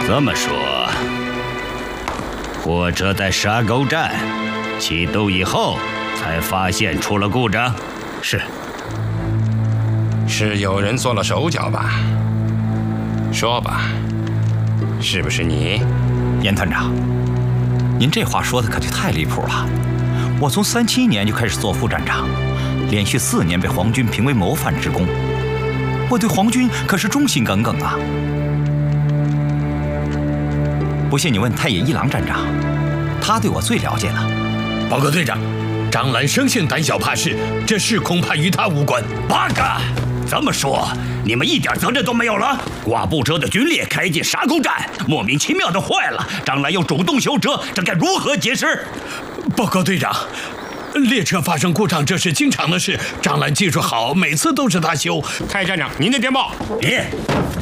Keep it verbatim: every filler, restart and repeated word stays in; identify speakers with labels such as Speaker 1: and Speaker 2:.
Speaker 1: 这么说，火车在沙沟站启动以后才发现出了故障？
Speaker 2: 是。
Speaker 3: 是有人做了手脚吧？说吧，是不是你？
Speaker 2: 严团长，您这话说的可就太离谱了。我从三七年就开始做副站长，连续四年被皇军评为模范职工，我对皇军可是忠心耿耿啊。不信你问太野一郎站长，他对我最了解了。
Speaker 4: 报告队长，张兰生性胆小怕事，这事恐怕与他无关。
Speaker 1: 八嘎！这么说，你们一点责任都没有了？挂布车的军列开进沙沟站，莫名其妙的坏了，张兰又主动修车，这该如何解释？
Speaker 4: 报告队长，列车发生故障这是经常的事，张兰技术好，每次都是他修。
Speaker 3: 太站长，您的电报。
Speaker 1: 别，